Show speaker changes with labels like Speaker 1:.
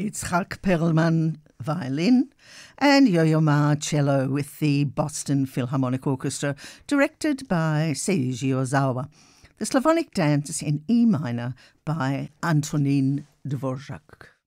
Speaker 1: Itzhak Perlman, violin, and Yo-Yo Ma, cello, with the Boston Philharmonic Orchestra, directed by Seiji Ozawa. The Slavonic Dance in E minor by Antonin Dvorak.